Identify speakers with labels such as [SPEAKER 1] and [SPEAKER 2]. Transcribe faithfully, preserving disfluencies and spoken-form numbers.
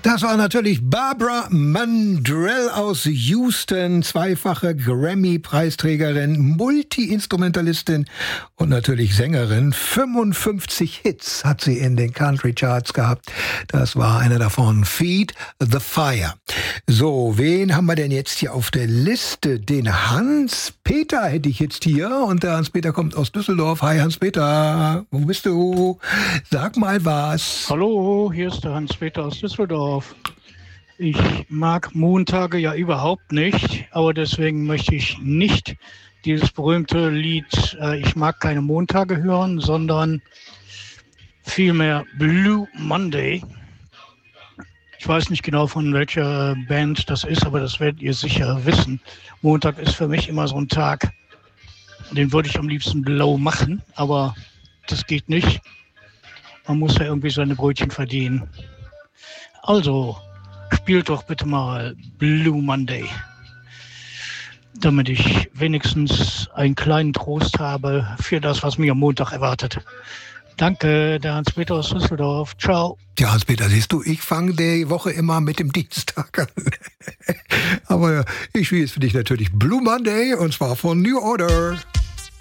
[SPEAKER 1] Das war natürlich Barbara Mandrell aus Houston, zweifache Grammy-Preisträgerin, Multi-Instrumentalistin und natürlich Sängerin. fünfundfünfzig Hits hat sie in den Country-Charts gehabt. Das war einer davon, Feed the Fire. So, wen haben wir denn jetzt hier auf der Liste? Den Hans-Peter hätte ich jetzt hier, und der Hans-Peter kommt aus Düsseldorf. Hi Hans-Peter, wo bist du? Sag mal was.
[SPEAKER 2] Hallo, hier ist der Hans-Peter aus Düsseldorf. Ich mag Montage ja überhaupt nicht, aber deswegen möchte ich nicht dieses berühmte Lied äh, Ich mag keine Montage hören, sondern vielmehr Blue Monday. Ich weiß nicht genau, von welcher Band das ist, aber das werdet ihr sicher wissen. Montag ist für mich immer so ein Tag, den würde ich am liebsten blau machen, aber das geht nicht. Man muss ja irgendwie seine Brötchen verdienen. Also, spielt doch bitte mal Blue Monday, damit ich wenigstens einen kleinen Trost habe für das, was mich am Montag erwartet. Danke, der Hans-Peter aus Düsseldorf. Ciao.
[SPEAKER 1] Ja, Hans-Peter, siehst du, ich fange die Woche immer mit dem Dienstag an. Aber ich spiele jetzt für dich natürlich Blue Monday, und zwar von New Order.